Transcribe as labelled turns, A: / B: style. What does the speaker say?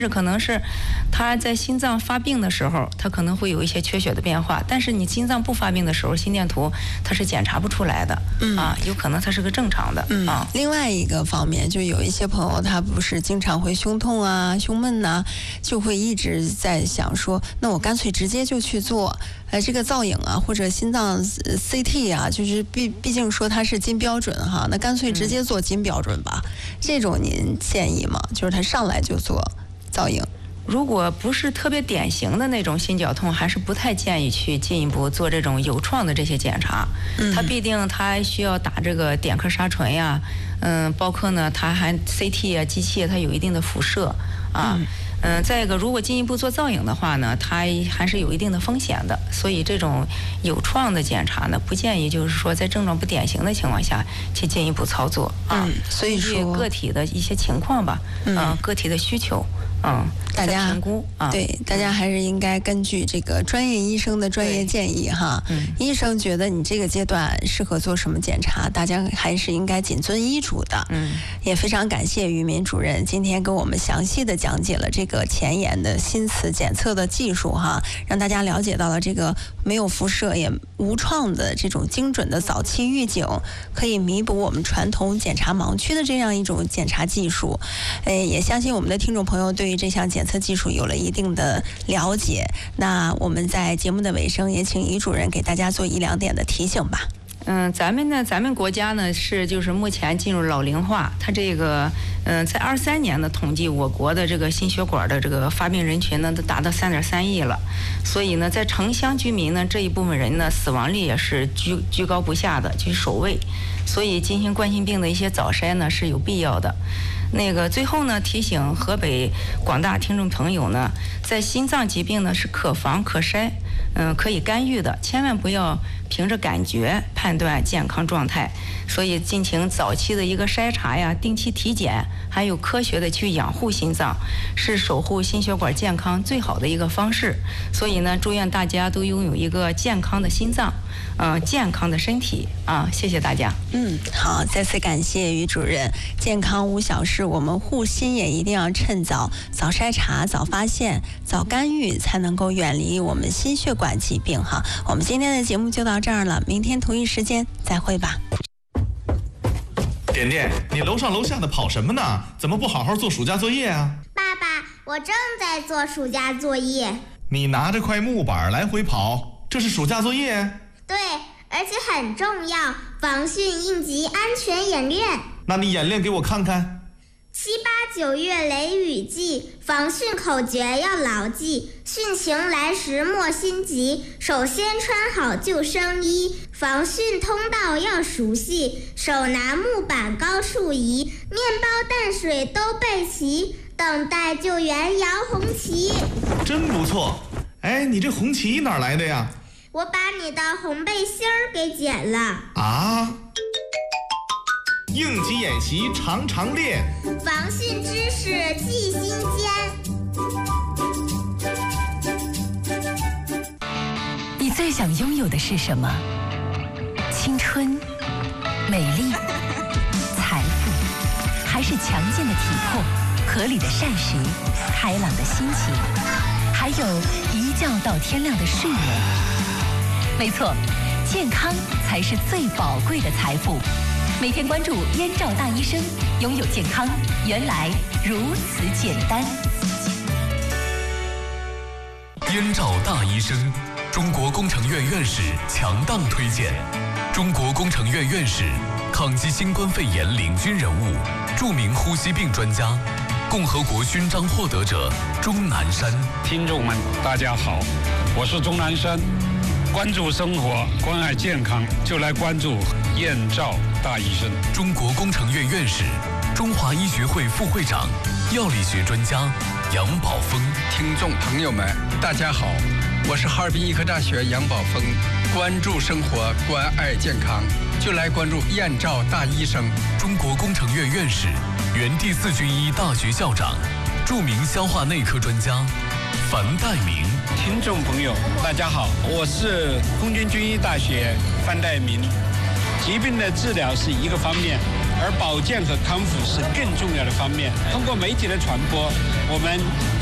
A: 这可能是他在心脏发病的时候，他可能会有一些缺血的变化，但是你心脏不发病的时候，心电图它是检查不出来的，有可能它是个正常的。
B: 另外一个方面，就有一些朋友他不是经常会胸痛啊、胸闷呐，就会一直在想说，那我干脆直接就去做这个造影啊，或者心脏 CT 啊，就是毕竟说它是金标准哈，那干脆直接做金标准吧。这种您建议吗？就是他上来就做造影？
A: 如果不是特别典型的那种心绞痛，还是不太建议去进一步做这种有创的这些检查。它必定它需要打这个点颗沙锤呀，包括呢它还 CT 啊机器它有一定的辐射啊。再一个，如果进一步做造影的话呢，它还是有一定的风险的，所以这种有创的检查呢，不建议就是说在症状不典型的情况下去进一步操作啊。
B: 所以说
A: 个体的一些情况吧，个体的需求。
B: 大家
A: 评估
B: 对大家还是应该根据这个专业医生的专业建议哈。医生觉得你这个阶段适合做什么检查，大家还是应该谨遵医嘱的。也非常感谢于民主任今天跟我们详细的讲解了这个前沿的心磁检测的技术哈，让大家了解到了这个没有辐射也无创的这种精准的早期预警，可以弥补我们传统检查盲区的这样一种检查技术。也相信我们的听众朋友对于这项检测技术有了一定的了解。那我们在节目的尾声也请于主任给大家做1-2点的提醒吧。
A: 咱们国家呢就是目前进入老龄化，它这个在23年的统计，我国的这个心血管的这个发病人群呢都达到3.3亿了，所以呢在城乡居民呢这一部分人呢死亡率也是居高不下的，居首位，所以进行冠心病的一些早筛呢是有必要的。最后呢提醒河北广大听众朋友呢，在心脏疾病呢是可防可筛，可以干预的，千万不要凭着感觉判断健康状态，所以进行早期的一个筛查呀，定期体检，还有科学的去养护心脏，是守护心血管健康最好的一个方式。所以呢，祝愿大家都拥有一个健康的心脏，健康的身体啊！谢谢大家。
B: 好，再次感谢于主任。健康无小事，我们护心也一定要趁早，早筛查、早发现、早干预，才能够远离我们心血管疾病哈。我们今天的节目就到这儿了，明天同一时间再会吧。
C: 点点，你楼上楼下的跑什么呢？怎么不好好做暑假作业啊？
D: 爸爸，我正在做暑假作业。
C: 你拿着块木板来回跑，这是暑假作业？
D: 对，而且很重要，防汛应急安全演练。
C: 那你演练给我看看。
D: 7、8、9月雷雨季，防汛口诀要牢记。汛情来时莫心急，首先穿好救生衣。防汛通道要熟悉，手拿木板高处移。面包淡水都备齐，等待救援摇红旗。
C: 真不错。哎，你这红旗哪来的呀？
D: 我把你的红背心儿给剪了。
C: 啊？应急演习常常练，
D: 防汛知识记心间。
E: 你最想拥有的是什么？青春、美丽、财富，还是强健的体魄、合理的膳食、开朗的心情，还有一觉到天亮的睡眠？没错，健康才是最宝贵的财富。每天关注燕赵大医生，拥有健康原来如此简单。
F: 燕赵大医生，中国工程院院士强档推荐，中国工程院院士，抗击新冠肺炎领军人物，著名呼吸病专家，共和国勋章获得者钟南山。
G: 听众们，大家好，我是钟南山。关注生活，关爱健康，就来关注燕赵大医生。
F: 中国工程院院士，中华医学会副会长，药理学专家杨宝峰。
H: 听众朋友们，大家好，我是哈尔滨医科大学杨宝峰。关注生活，关爱健康，就来关注燕赵大医生。
F: 中国工程院院士，原第4军医大学校长，著名消化内科专家樊岱明。
G: 听众朋友，大家好，我是空军军医大学樊岱明。疾病的治疗是一个方面， 而保健和康复是更重要的方面。通过媒体的传播，我们